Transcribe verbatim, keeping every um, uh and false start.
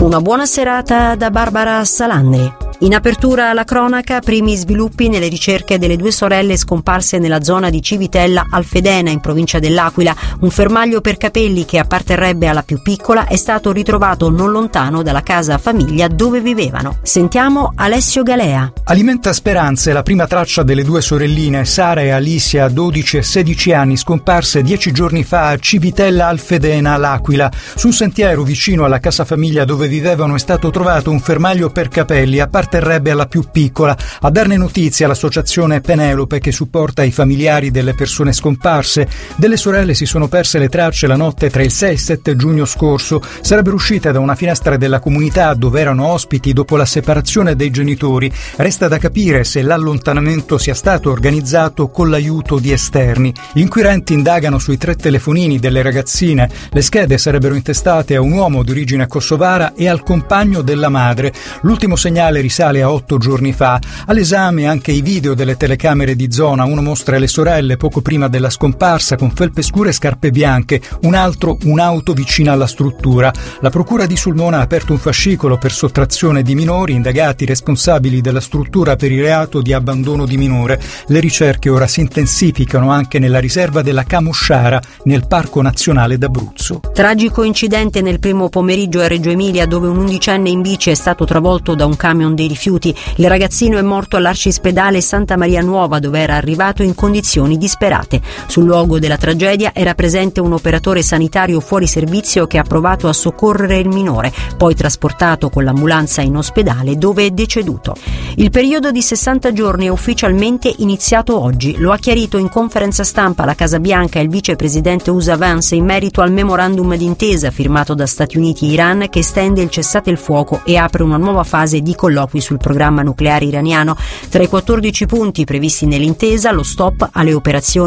Una buona serata da Barbara Salandri. In apertura alla cronaca, primi sviluppi nelle ricerche delle due sorelle scomparse nella zona di Civitella Alfedena, in provincia dell'Aquila. Un fermaglio per capelli che apparterrebbe alla più piccola è stato ritrovato non lontano dalla casa famiglia dove vivevano. Sentiamo Alessio Galea. Alimenta speranze la prima traccia delle due sorelline, Sara e Alicia, dodici e sedici anni, scomparse dieci giorni fa a Civitella Alfedena, l'Aquila. Su un sentiero vicino alla casa famiglia dove vivevano è stato trovato un fermaglio per capelli, apparterrebbe alla più piccola. A darne notizia l'associazione Penelope, che supporta i familiari delle persone scomparse. Delle sorelle si sono perse le tracce la notte tra il sei e il sette giugno scorso. Sarebbero uscite da una finestra della comunità dove erano ospiti dopo la separazione dei genitori. Resta da capire se l'allontanamento sia stato organizzato con l'aiuto di esterni. Gli inquirenti indagano sui tre telefonini delle ragazzine. Le schede sarebbero intestate a un uomo di origine kosovara e al compagno della madre. L'ultimo segnale risale a otto giorni fa. All'esame anche i video delle telecamere di zona. Uno mostra le sorelle poco prima della scomparsa con felpe scure e scarpe bianche, un altro un'auto vicina alla struttura. La procura di Sulmona ha aperto un fascicolo per sottrazione di minori, indagati responsabili della struttura per il reato di abbandono di minore. Le ricerche ora si intensificano anche nella riserva della Camosciara, nel Parco Nazionale d'Abruzzo. Tragico incidente nel primo pomeriggio a Reggio Emilia, dove un undicenne in bici è stato travolto da un camion dei rifiuti. Il ragazzino è morto all'arcispedale Santa Maria Nuova, dove era arrivato in condizioni disperate. Sul luogo della tragedia era presente un operatore sanitario fuori servizio che ha provato a soccorrere il minore, poi trasportato con l'ambulanza in ospedale, dove è deceduto. Il periodo di sessanta giorni è ufficialmente iniziato oggi. Lo ha chiarito in conferenza stampa alla Casa Bianca il vicepresidente U S A Vance in merito al memorandum d'intesa firmato da Stati Uniti e Iran, che estende il cessate il fuoco e apre una nuova fase di colloqui sul programma nucleare iraniano. Tra i quattordici punti previsti nell'intesa, lo stop alle operazioni